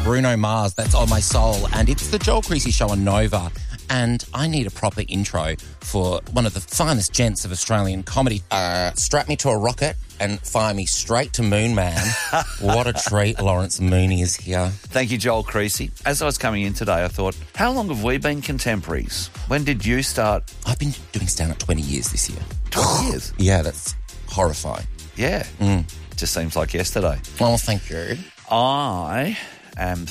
Bruno Mars, that's On My Soul, and it's the Joel Creasy Show on Nova, and I need a proper intro for one of the finest gents of Australian comedy. Strap me to a rocket and fire me straight to Moon Man. What a treat, Lawrence Mooney is here. Thank you, Joel Creasy. As I was coming in today, I thought, how long have we been contemporaries? When did you start? I've been doing stand-up 20 years this year. 20 years? Yeah, that's horrifying. Yeah. Just seems like yesterday. Well, thank you. I am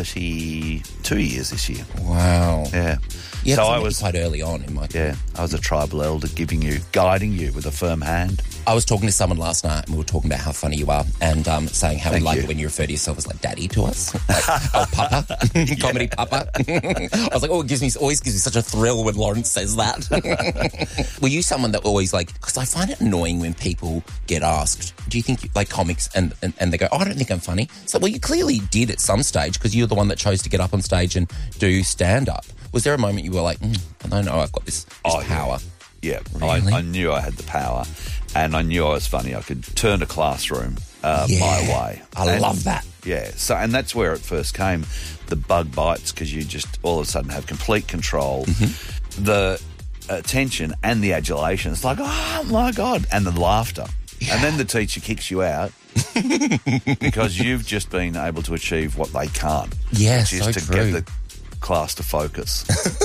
32 years this year. Wow. Yeah. Yeah, so I was quite early on in my career. Yeah, I was a tribal elder guiding you with a firm hand. I was talking to someone last night and we were talking about how funny you are and saying how we like it when you refer to yourself as like daddy to us. Like, oh, papa. Comedy papa. I was like, oh, it always gives me such a thrill when Lawrence says that. Were you someone that always like, because I find it annoying when people get asked, do you think you like comics? And they go, oh, I don't think I'm funny. So, well, you clearly did at some stage because you're the one that chose to get up on stage and do stand-up. Was there a moment you were like, I don't know, I've got this power? Yeah, Really? I knew I had the power and I knew I was funny. I could turn a classroom my way. I love that. Yeah, so and that's where it first came. The bug bites because you just all of a sudden have complete control. The attention and the adulation. It's like, oh, my God. And the laughter. Yeah. And then the teacher kicks you out because you've just been able to achieve what they can't. Yeah, which is to get the class to focus.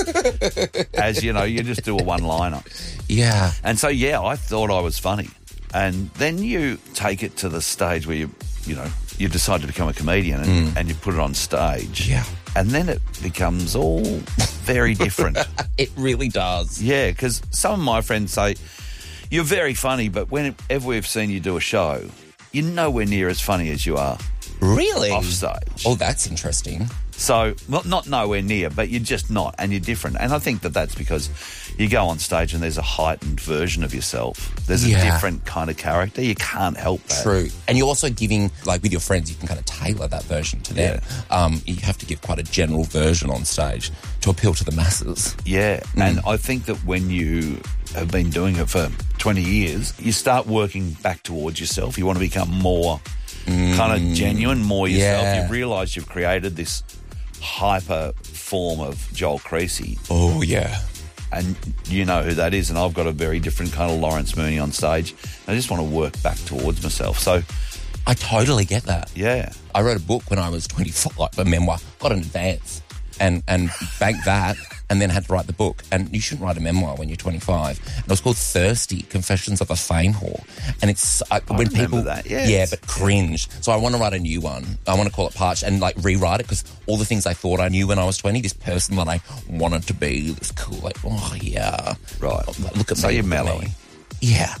As you know, you just do a one-liner. Yeah. And so, yeah, I thought I was funny. And then you take it to the stage where you decide to become a comedian and you put it on stage. Yeah. And then it becomes all very different. It really does. Yeah, because some of my friends say, you're very funny, but whenever we've seen you do a show, you're nowhere near as funny as you are. Really? Off stage. Oh, that's interesting. So, well, not nowhere near, but you're just not, and you're different. And I think that's because you go on stage and there's a heightened version of yourself. There's a different kind of character. You can't help that. True. And you're also giving, like with your friends, you can kind of tailor that version to them. You have to give quite a general version on stage to appeal to the masses. Yeah, and I think that when you have been doing it for 20 years, you start working back towards yourself. You want to become more kind of genuine, more yourself. Yeah. You realise you've created this hyper form of Joel Creasy. Oh, yeah. And you know who that is, and I've got a very different kind of Lawrence Mooney on stage. I just want to work back towards myself. So I totally get that. Yeah. I wrote a book when I was 24, like a memoir, got an advance and banked that and then had to write the book. And you shouldn't write a memoir when you're 25. And it was called Thirsty, Confessions of a Fame Whore. And it's when people... that, yes. Yeah, but cringe. So I want to write a new one. I want to call it Parched and like rewrite it because all the things I thought I knew when I was 20, this person that I wanted to be, this cool, like, oh, yeah. Right. Look at me. So you're mellowing. Yeah.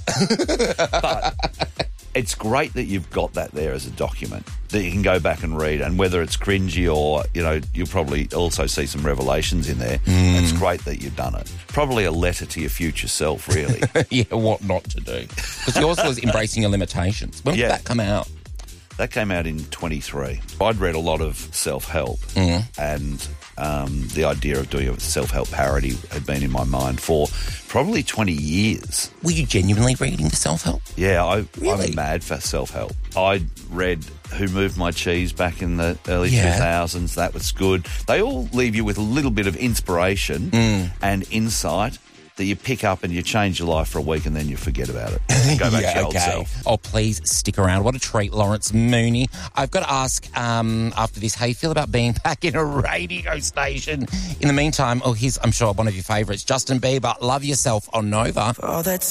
But it's great that you've got that there as a document that you can go back and read, and whether it's cringy or, you'll probably also see some revelations in there. It's great that you've done it. Probably a letter to your future self, really. Yeah, what not to do. Because yours was embracing your limitations. When did that come out? That came out in 23. I'd read a lot of self-help and the idea of doing a self-help parody had been in my mind for probably 20 years. Were you genuinely reading the self-help? Yeah, Really? I'm mad for self-help. I read Who Moved My Cheese back in the early 2000s. That was good. They all leave you with a little bit of inspiration and insight that you pick up and you change your life for a week and then you forget about it. Go back to your old self. Oh, please stick around. What a treat, Lawrence Mooney. I've got to ask, after this, how you feel about being back in a radio station. In the meantime, here's, I'm sure, one of your favourites, Justin Bieber, Love Yourself on Nova. Oh, that's